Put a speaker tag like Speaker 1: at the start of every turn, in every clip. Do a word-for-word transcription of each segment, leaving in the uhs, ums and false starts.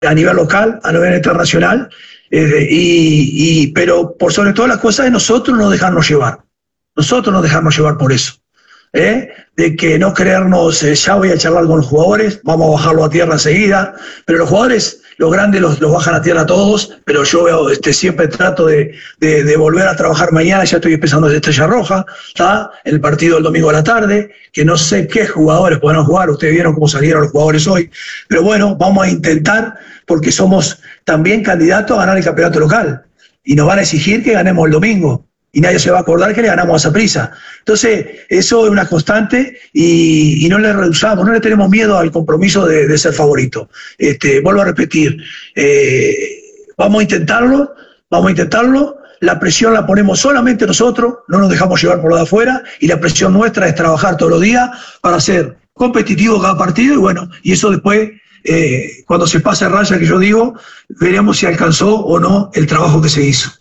Speaker 1: a nivel local, a nivel internacional, eh, y, y, pero por sobre todas las cosas de nosotros no dejarnos llevar, nosotros no dejarnos llevar por eso, ¿eh? De que no creernos, eh, ya voy a charlar con los jugadores, vamos a bajarlo a tierra enseguida, pero los jugadores, los grandes los, los bajan a tierra todos, pero yo este, siempre trato de, de, de volver a trabajar mañana, ya estoy empezando desde Estrella Roja, ¿está? El partido del domingo a la tarde, que no sé qué jugadores podrán jugar, ustedes vieron cómo salieron los jugadores hoy, pero bueno, vamos a intentar, porque somos también candidatos a ganar el campeonato local, y nos van a exigir que ganemos el domingo, y nadie se va a acordar que le ganamos a Saprissa. Entonces, eso es una constante y, y no le rehusamos, no le tenemos miedo al compromiso de, de ser favorito. Este, vuelvo a repetir, eh, vamos a intentarlo, vamos a intentarlo, la presión la ponemos solamente nosotros, no nos dejamos llevar por lo de afuera, y la presión nuestra es trabajar todos los días para ser competitivo cada partido, y bueno, y eso después, eh, cuando se pase raya que yo digo, veremos si alcanzó o no el trabajo que se hizo.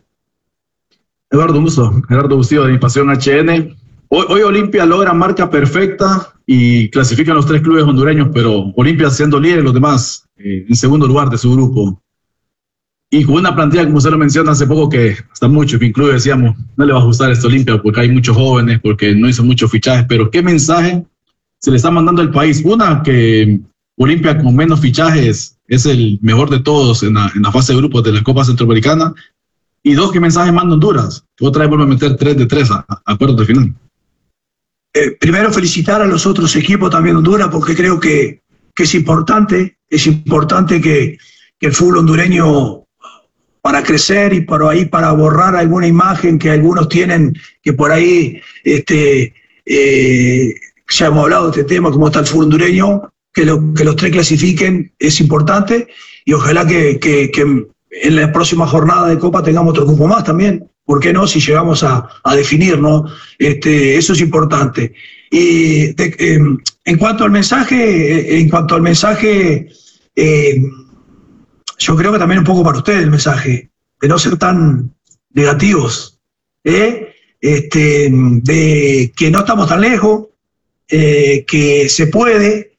Speaker 2: Eduardo Musto, Eduardo Bustillo de Mi Pasión H N. Hoy, hoy Olimpia logra marca perfecta y clasifican los tres clubes hondureños, pero Olimpia siendo líder y los demás eh, en segundo lugar de su grupo. Y con una plantilla, como usted lo menciona hace poco, que hasta mucho, que incluso decíamos, no le va a gustar esto a Olimpia porque hay muchos jóvenes, porque no hizo muchos fichajes, pero ¿qué mensaje se le está mandando al país? Una, que Olimpia con menos fichajes es el mejor de todos en la, en la fase de grupos de la Copa Centroamericana. Y dos, ¿qué mensaje manda Honduras? Otra vez vuelve a meter tres de tres a, a cuartos de final.
Speaker 1: Eh, primero felicitar a los otros equipos también de Honduras, porque creo que, que es importante, es importante que, que el fútbol hondureño, para crecer y por ahí para borrar alguna imagen que algunos tienen, que por ahí este, eh, ya hemos hablado de este tema, cómo está el fútbol hondureño, que, lo, que los tres clasifiquen es importante, y ojalá que, que, que en la próxima jornada de Copa tengamos otro grupo más también. ¿Por qué no? Si llegamos a, a definir, ¿no? Este, eso es importante. Y de, eh, en cuanto al mensaje, en cuanto al mensaje, eh, yo creo que también un poco para ustedes el mensaje, de no ser tan negativos, ¿eh? Este, de que no estamos tan lejos, eh, que se puede,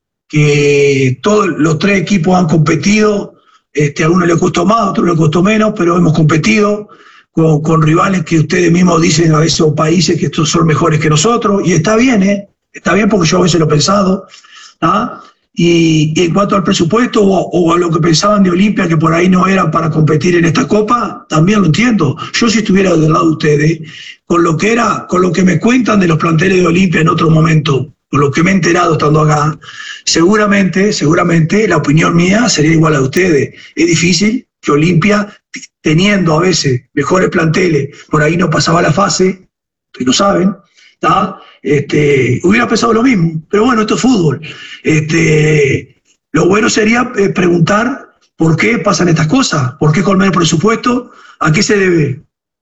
Speaker 1: que todos los tres equipos han competido. Este, a uno le costó más, a otro le costó menos, pero hemos competido con, con rivales que ustedes mismos dicen a veces, o países que estos son mejores que nosotros, y está bien, ¿eh? Está bien, porque yo a veces lo he pensado, ¿ah? Y, y en cuanto al presupuesto o, o a lo que pensaban de Olimpia, que por ahí no era para competir en esta Copa, también lo entiendo. Yo, si estuviera del lado de ustedes, con lo que era, con lo que me cuentan de los planteles de Olimpia en otro momento, por lo que me he enterado estando acá, seguramente, seguramente la opinión mía sería igual a ustedes. Es difícil que Olimpia, teniendo a veces mejores planteles, por ahí no pasaba la fase, ustedes lo saben, ¿tá? Este, hubiera pensado lo mismo, pero bueno, esto es fútbol. Este, lo bueno sería eh, preguntar por qué pasan estas cosas, por qué con menos presupuesto, a qué se debe,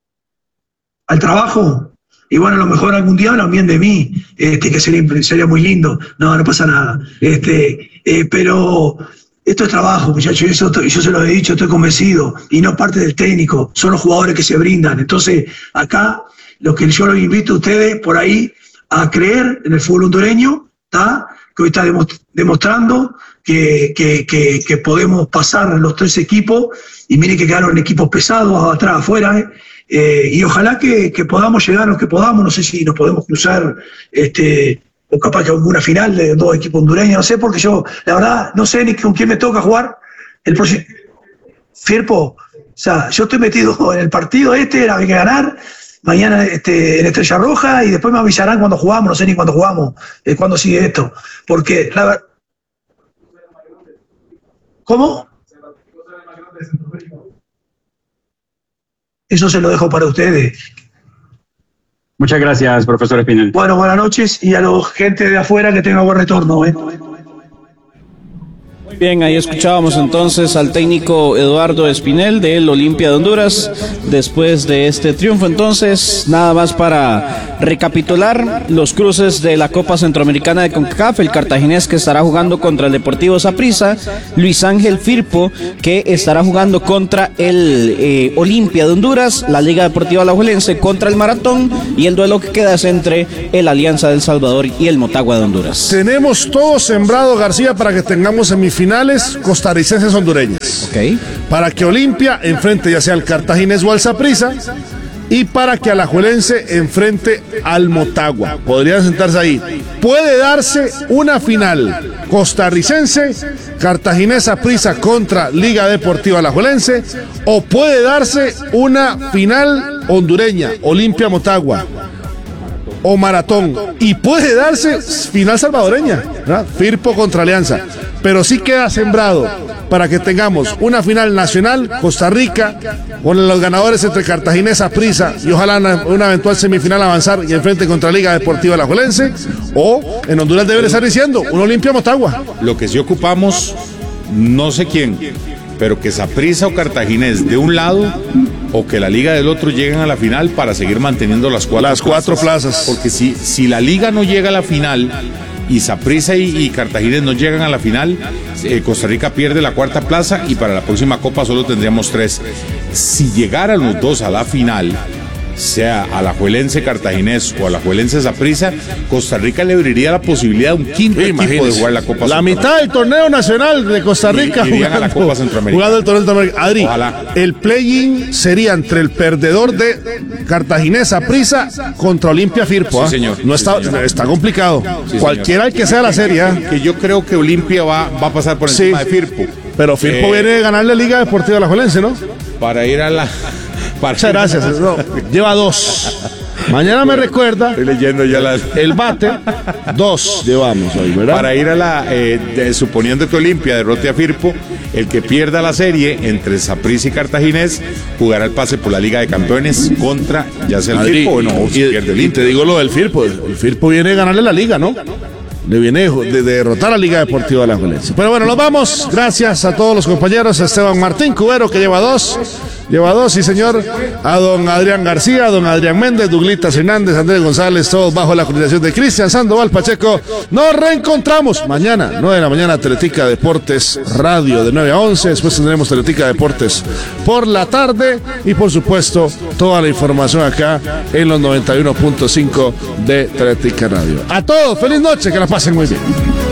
Speaker 1: al trabajo. Y bueno, a lo mejor algún día hablan bien de mí, este, que sería, sería muy lindo. No, no pasa nada. Este, eh, pero esto es trabajo, muchachos, y eso yo se lo he dicho, estoy convencido, y no parte del técnico, son los jugadores que se brindan. Entonces, acá, lo que yo los invito a ustedes por ahí a creer en el fútbol hondureño, ¿tá? Que hoy está demostrando que, que, que, que podemos pasar los tres equipos, y miren que quedaron equipos pesados, atrás, afuera, ¿eh? Eh, y ojalá que, que podamos llegar a los que podamos, no sé si nos podemos cruzar, este, o capaz que una final de dos equipos hondureños, no sé, porque yo, la verdad, no sé ni con quién me toca jugar. El próximo Firpo, o sea, yo estoy metido en el partido este, era hay que ganar, mañana este, en Estrella Roja, y después me avisarán cuando jugamos, no sé ni cuándo jugamos, eh, cuándo sigue esto, porque la verdad... ¿Cómo? Eso se lo dejo para ustedes.
Speaker 3: Muchas gracias, profesor Espinel.
Speaker 1: Bueno, buenas noches, y a la gente de afuera que tenga buen retorno, ¿eh?
Speaker 4: Muy bien, ahí escuchábamos entonces al técnico Eduardo Espinel del Olimpia de Honduras después de este triunfo. Entonces, nada más para recapitular los cruces de la Copa Centroamericana de CONCACAF: el cartaginés, que estará jugando contra el Deportivo Saprissa; Luis Ángel Firpo, que estará jugando contra el eh, Olimpia de Honduras; la Liga Deportiva Alajuelense contra el Maratón; y el duelo que queda es entre el Alianza del Salvador y el Motagua de Honduras.
Speaker 5: Tenemos todo sembrado, García, para que tengamos semifinales semifinales costarricenses hondureñas.
Speaker 4: Ok.
Speaker 5: Para que Olimpia enfrente ya sea al Cartaginés o al Saprissa, y para que Alajuelense enfrente al Motagua. Podrían sentarse ahí. Puede darse una final costarricense, Cartaginés Saprissa contra Liga Deportiva Alajuelense, o puede darse una final hondureña, Olimpia Motagua o Maratón, y puede darse final salvadoreña, ¿verdad? Firpo contra Alianza, pero sí queda sembrado para que tengamos una final nacional, Costa Rica, con los ganadores entre Cartaginés, Saprissa y ojalá una, una eventual semifinal avanzar y enfrente contra Liga Deportiva Alajuelense, o en Honduras deben estar diciendo un Olimpia Motagua.
Speaker 6: Lo que sí ocupamos, no sé quién, pero que Saprissa o Cartaginés de un lado o que la Liga del otro lleguen a la final para seguir manteniendo las cuatro,
Speaker 5: las cuatro plazas. plazas.
Speaker 6: Porque si, si la Liga no llega a la final y Saprissa y, y Cartaginés no llegan a la final, eh, Costa Rica pierde la cuarta plaza y para la próxima Copa solo tendríamos tres. Si llegaran los dos a la final, sea Alajuelense Cartaginés o Alajuelense Saprissa, Costa Rica le abriría la posibilidad de un quinto sí, equipo de jugar la Copa
Speaker 5: La mitad del torneo nacional de Costa Rica
Speaker 6: y, irían jugando, a la Copa Centroamericana.
Speaker 5: Jugando el torneo Centroamericano. Adri, ojalá. El play-in sería entre el perdedor de Cartaginés Saprissa contra Olimpia Firpo.
Speaker 6: Sí, señor.
Speaker 5: No
Speaker 6: sí,
Speaker 5: está,
Speaker 6: señor.
Speaker 5: está complicado. Sí, cualquiera el que sea la serie.
Speaker 6: Que, que yo creo que Olimpia va, va a pasar por encima sí. de Firpo.
Speaker 5: Pero Firpo eh, viene de ganar la Liga Deportiva Alajuelense, ¿no?
Speaker 6: Para ir a la...
Speaker 5: Muchas gracias. No, lleva dos. Mañana me recuerda.
Speaker 6: Estoy leyendo ya las.
Speaker 5: El bate. Dos llevamos hoy, ¿verdad?
Speaker 6: Para ir a la. Eh, de, suponiendo que Olimpia derrote a Firpo, el que pierda la serie entre Saprissa y Cartaginés jugará el pase por la Liga de Campeones contra ya sea el Madrid, Firpo o no. O si
Speaker 5: y,
Speaker 6: pierde el
Speaker 5: y te digo lo del Firpo. El Firpo viene a ganarle la Liga, ¿no? Le viene de, de derrotar a la Liga Deportiva Alajuelense. Pero bueno, nos vamos. Gracias a todos los compañeros. A Esteban Martín Cubero, que lleva dos. Lleva dos, sí señor. A don Adrián García, a don Adrián Méndez, Douglitas Hernández, Andrés González, todos bajo la coordinación de Cristian Sandoval Pacheco. Nos reencontramos mañana, nueve de la mañana, Teletica Deportes Radio de nueve a once. Después tendremos Teletica Deportes por la tarde. Y por supuesto, toda la información acá en los noventa y uno punto cinco de Teletica Radio. A todos, feliz noche, que la pasen muy bien.